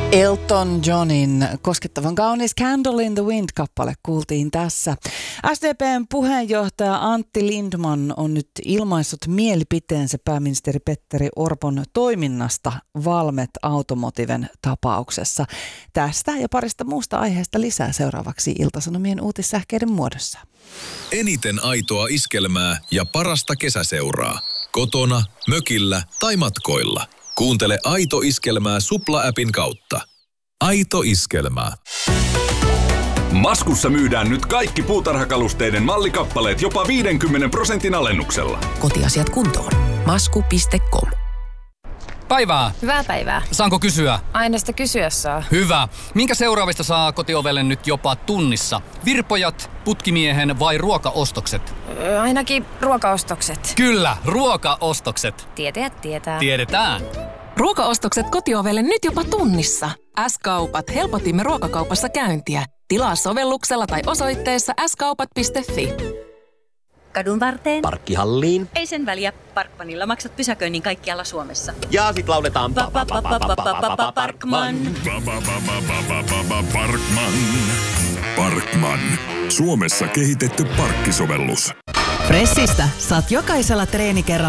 Elton Johnin koskettavan kaunis Candle in the Wind-kappale kuultiin tässä. SDP:n puheenjohtaja Antti Lindtman on nyt ilmaissut mielipiteensä pääministeri Petteri Orpon toiminnasta Valmet Automotiven tapauksessa. Tästä ja parista muusta aiheesta lisää seuraavaksi Ilta-Sanomien uutissähkeiden muodossa. Eniten aitoa iskelmää ja parasta kesäseuraa. Kotona, mökillä tai matkoilla. Kuuntele Aito Iskelmää Supla-appin kautta. Aito Iskelmää. Maskussa myydään nyt kaikki puutarhakalusteiden mallikappaleet jopa 50% alennuksella. Kotiasiat kuntoon. Masku.com. Päivää. Hyvää päivää. Saanko kysyä? Aina sitä kysyä saa. Hyvä. Minkä seuraavista saa kotiovelle nyt jopa tunnissa? Virpojat, putkimiehen vai ruokaostokset? Ainakin ruokaostokset. Kyllä, ruokaostokset. Tietäjät tietää. Tiedetään. Ruokaostokset kotiovelle nyt jopa tunnissa. S-kaupat. Helpotimme ruokakaupassa käyntiä. Tilaa sovelluksella tai osoitteessa skaupat.fi. Kadun varteen. Parkkihalliin. Ei sen väliä. Parkmanilla maksat pysäköinnin kaikkialla Suomessa. Ja sit lauletaan Parkman. Parkman. Suomessa kehitetty parkkisovellus. Fressistä saat jokaisella treenikerralla